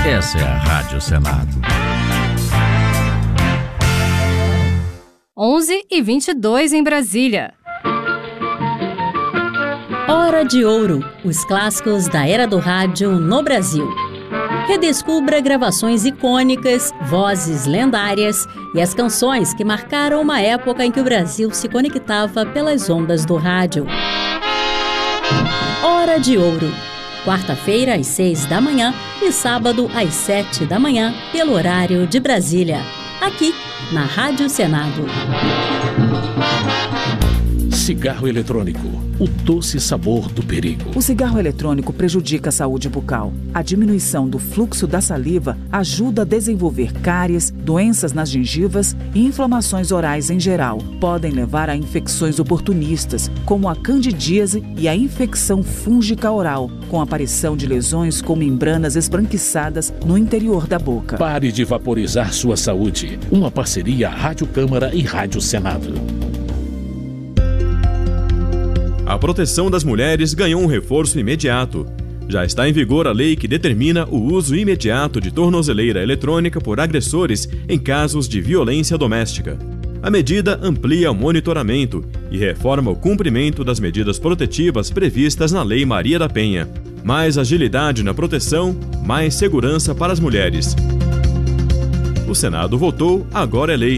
Essa é a Rádio Senado. 11h22 em Brasília. Hora de Ouro, os clássicos da era do rádio no Brasil. Redescubra gravações icônicas, vozes lendárias e as canções que marcaram uma época em que o Brasil se conectava pelas ondas do rádio. Hora de Ouro, quarta-feira às 6 da manhã e sábado às 7 da manhã, pelo horário de Brasília, aqui na Rádio Senado. Cigarro eletrônico, o doce sabor do perigo. O cigarro eletrônico prejudica a saúde bucal. A diminuição do fluxo da saliva ajuda a desenvolver cáries, doenças nas gengivas e inflamações orais em geral. Podem levar a infecções oportunistas, como a candidíase e a infecção fúngica oral, com aparição de lesões com membranas esbranquiçadas no interior da boca. Pare de vaporizar sua saúde. Uma parceria Rádio Câmara e Rádio Senado. A proteção das mulheres ganhou um reforço imediato. Já está em vigor a lei que determina o uso imediato de tornozeleira eletrônica por agressores em casos de violência doméstica. A medida amplia o monitoramento e reforma o cumprimento das medidas protetivas previstas na Lei Maria da Penha. Mais agilidade na proteção, mais segurança para as mulheres. O Senado votou, agora é lei.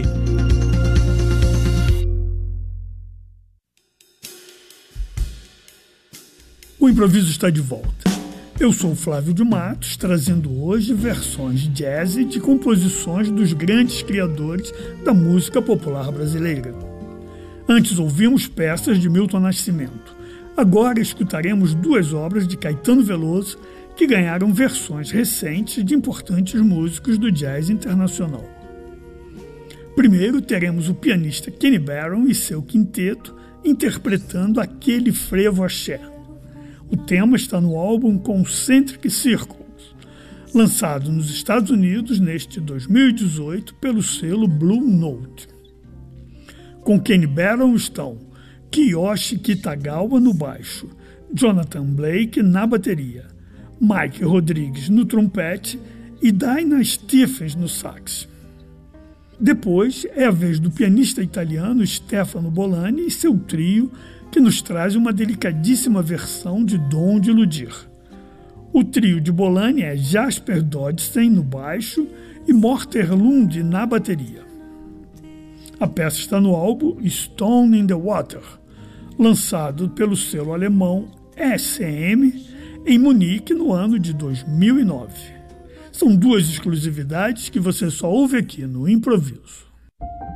O improviso está de volta. Eu sou Flávio de Matos, trazendo hoje versões jazz de composições dos grandes criadores da música popular brasileira. Antes ouvimos peças de Milton Nascimento. Agora escutaremos duas obras de Caetano Veloso que ganharam versões recentes de importantes músicos do jazz internacional. Primeiro teremos o pianista Kenny Barron e seu quinteto interpretando Aquele Frevo Axé. O tema está no álbum Concentric Circles, lançado nos Estados Unidos neste 2018 pelo selo Blue Note. Com Kenny Barron estão Kiyoshi Kitagawa no baixo, Jonathan Blake na bateria, Mike Rodrigues no trompete e Dinah Stephens no sax. Depois é a vez do pianista italiano Stefano Bolani e seu trio, que nos traz uma delicadíssima versão de Dom de Iludir. O trio de Bolani é Jasper Dodson no baixo e Morten Lund na bateria. A peça está no álbum Stone in the Water, lançado pelo selo alemão ECM em Munique no ano de 2009. São duas exclusividades que você só ouve aqui no Improviso.